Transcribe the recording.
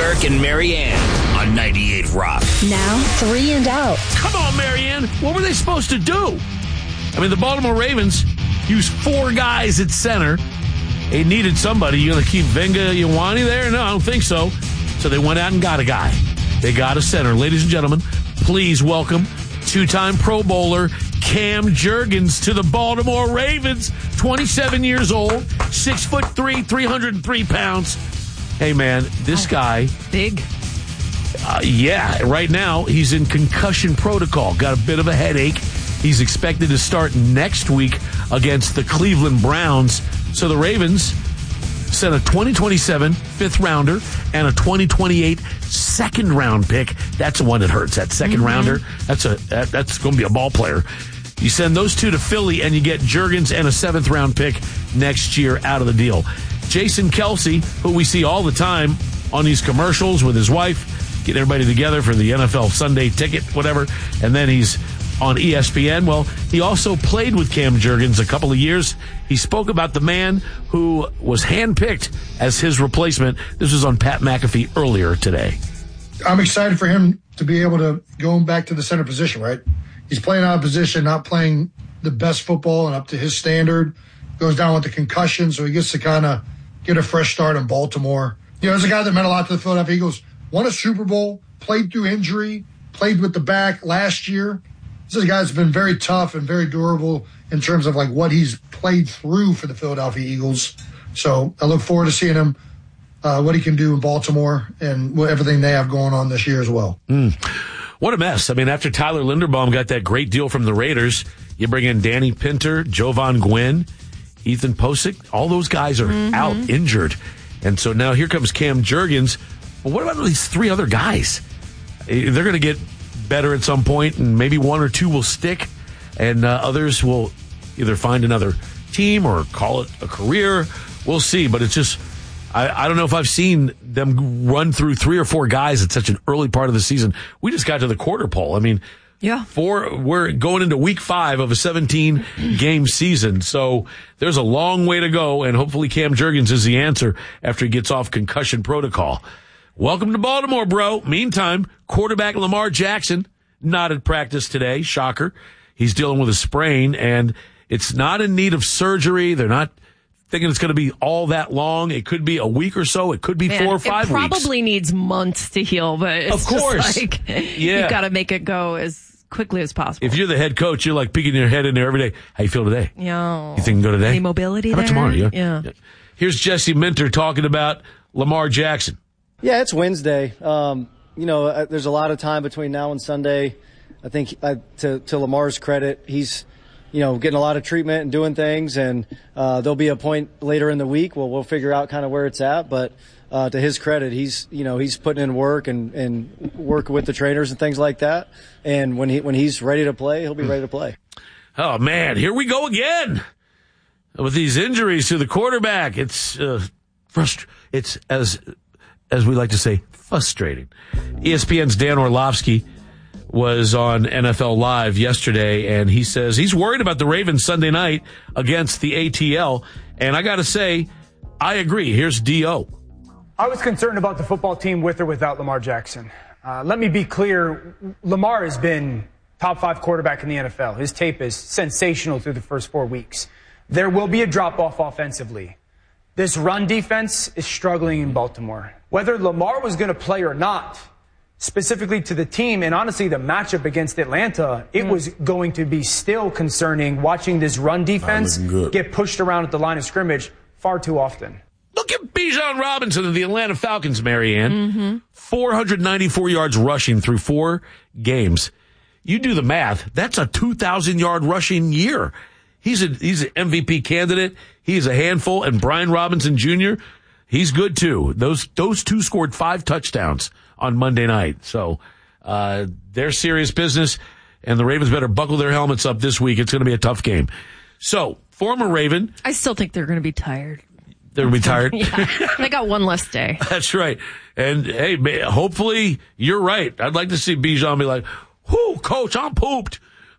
Eric and Marianne on 98 Rock. Now, 3 and out. Come on, Marianne. What were they supposed to do? I mean, the Baltimore Ravens used 4 guys at center. They needed somebody. You going to keep Venga Ioane there? No, I don't think so. So they went out and got a guy. They got a center. Ladies and gentlemen, please welcome 2-time Pro Bowler Cam Jurgens to the Baltimore Ravens. 27 years old, 6'3", 303 pounds. Hey, man, this guy. Big. Yeah, right now he's in concussion protocol. Got a bit of a headache. He's expected to start next week against the Cleveland Browns. So the Ravens sent a 2027 fifth-rounder and a 2028 second-round pick. That's the one that hurts, that second-rounder. That's going to be a ball player. You send those 2 to Philly, and you get Jurgens and a 7th-round pick next year out of the deal. Jason Kelce, who we see all the time on these commercials with his wife, get everybody together for the NFL Sunday ticket, whatever, and then he's on ESPN. Well, he also played with Cam Jurgens a couple of years. He spoke about the man who was handpicked as his replacement. This was on Pat McAfee earlier today. I'm excited for him to be able to go back to the center position, right? He's playing out of position, not playing the best football and up to his standard. Goes down with the concussion, so he gets to kind of get a fresh start in Baltimore. You know, there's a guy that meant a lot to the Philadelphia Eagles, won a Super Bowl, played through injury, played with the back last year. This is a guy that's been very tough and very durable in terms of like what he's played through for the Philadelphia Eagles. So I look forward to seeing him, what he can do in Baltimore and everything they have going on this year as well. What a mess. I mean, after Tyler Linderbaum got that great deal from the Raiders, you bring in Danny Pinter, Jovan Gwynn, Ethan Posick. All those guys are out injured. And so now here comes Cam Jurgens. Well, what about these 3 other guys? They're going to get better at some point, and maybe 1 or 2 will stick, and others will either find another team or call it a career. We'll see, but it's just, I don't know if I've seen them run through 3 or 4 guys at such an early part of the season. We just got to the quarter pole. I mean, yeah, we're going into week 5 of a 17-game season, so there's a long way to go, and hopefully Cam Jurgens is the answer after he gets off concussion protocol. Welcome to Baltimore, bro. Meantime, quarterback Lamar Jackson not at practice today. Shocker. He's dealing with a sprain, and it's not in need of surgery. They're not thinking it's going to be all that long. It could be a week or so. It could be 4 or 5 weeks. It probably needs months to heal, but it's of course. Just like, you've got to make it go as quickly as possible. If you're the head coach, you're like peeking your head in there every day. How you feel today? Yeah. You think you can go today? Any mobility How about there? tomorrow? Yeah. Here's Jesse Minter talking about Lamar Jackson. Yeah, it's Wednesday. There's a lot of time between now and Sunday. I think to Lamar's credit, he's, getting a lot of treatment and doing things, and there'll be a point later in the week where we'll figure out kind of where it's at. But to his credit, he's putting in work and working with the trainers and things like that. And when he's ready to play, he'll be ready to play. Oh man, here we go again with these injuries to the quarterback. It's It's as we like to say, frustrating. ESPN's Dan Orlovsky was on NFL Live yesterday, and he says he's worried about the Ravens Sunday night against the ATL. And I got to say, I agree. Here's D.O. I was concerned about the football team with or without Lamar Jackson. Let me be clear. Lamar has been top 5 quarterback in the NFL. His tape is sensational through the first 4 weeks. There will be a drop-off offensively. This run defense is struggling in Baltimore. Whether Lamar was going to play or not, specifically to the team, and honestly the matchup against Atlanta, it was going to be still concerning watching this run defense get pushed around at the line of scrimmage far too often. Look at Bijan Robinson of the Atlanta Falcons, Marianne. 494 yards rushing through 4 games. You do the math. That's a 2,000-yard rushing year. He's an MVP candidate. He's a handful. And Brian Robinson Jr., he's good too. Those 2 scored 5 touchdowns on Monday night. So they're serious business, and the Ravens better buckle their helmets up this week. It's going to be a tough game. So, former Raven. I still think they're going to be tired. They're going to be tired? Yeah, they got one less day. That's right. And, hey, hopefully you're right. I'd like to see Bijan be like, whoo, coach, I'm pooped.